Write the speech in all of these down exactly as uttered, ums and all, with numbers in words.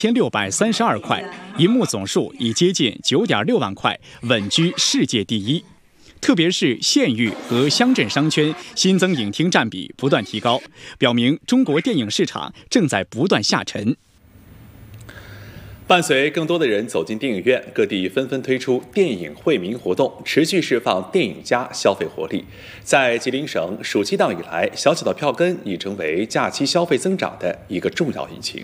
千六百三十二块，银幕总数已接近九点六万块，稳居世界第一。特别是县域和乡镇商圈新增影厅占比不断提高，表明中国电影市场正在不断下沉。 伴随更多的人走进电影院，各地纷纷推出电影惠民活动，持续释放电影加消费活力。在吉林省，暑期档以来，小小的票根已成为假期消费增长的一个重要引擎。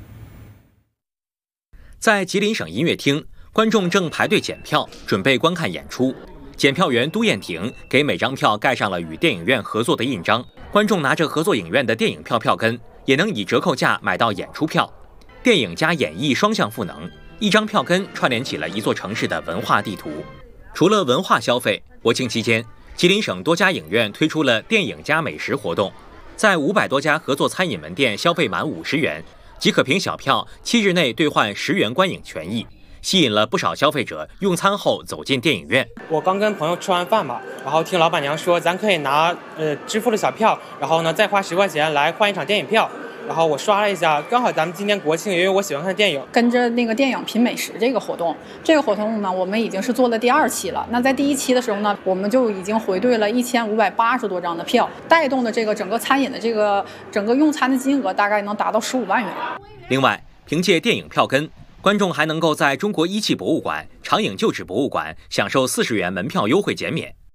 在吉林省音乐厅，观众正排队检票，准备观看演出。检票员都艳婷给每张票盖上了与电影院合作的印章，观众拿着合作影院的电影票票根，也能以折扣价买到演出票。电影加演艺双向赋能，一张票根串联起了一座城市的文化地图。除了文化消费，国庆期间，吉林省多家影院推出了电影加美食活动，在五百多家合作餐饮门店消费满五十元，即可凭小票七日内兑换十元观影权益。吸引了不少消费者用餐后走进电影院。 我刚跟朋友吃完饭嘛，然后听老板娘说，咱可以拿呃支付了小票，然后呢再花十块钱来换一场电影票。然后我刷了一下，刚好咱们今年国庆，因为我喜欢看电影， 跟着那个电影品美食这个活动，这个活动呢，我们已经是做了第二期了。那在第一期的时候呢，我们就已经回兑了一千五百八十多张的票，带动的这个整个餐饮的这个整个用餐的金额大概能达到十五万元。 另外，凭借电影票根，观众还能够在中国一汽博物馆、长影旧址博物馆享受四十元门票优惠减免。